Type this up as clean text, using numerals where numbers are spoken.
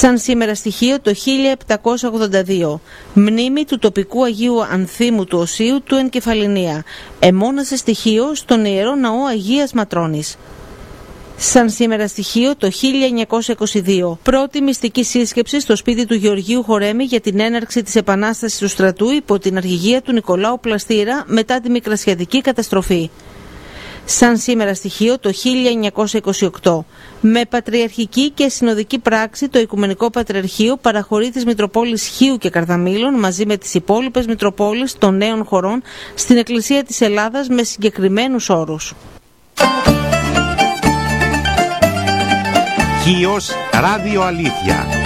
Σαν σήμερα στοιχείο το 1782, μνήμη του τοπικού Αγίου Ανθίμου του Οσίου του Ενκεφαλινία, εμώνασε στοιχείο στον Ιερό Ναό Αγίας Ματρώνης. Σαν σήμερα στοιχείο το 1922, πρώτη μυστική σύσκεψη στο σπίτι του Γεωργίου Χορέμη για την έναρξη της επανάστασης του στρατού υπό την αρχηγία του Νικολάου Πλαστήρα μετά τη Μικρασιατική καταστροφή. Σαν σήμερα στοιχείο το 1928, με πατριαρχική και συνοδική πράξη το Οικουμενικό Πατριαρχείο παραχωρεί τις Μητροπόλεις Χίου και Καρδαμήλων μαζί με τις υπόλοιπες Μητροπόλεις των νέων χωρών στην Εκκλησία της Ελλάδας με συγκεκριμένους όρους. Χίος Ράδιο Αλήθεια.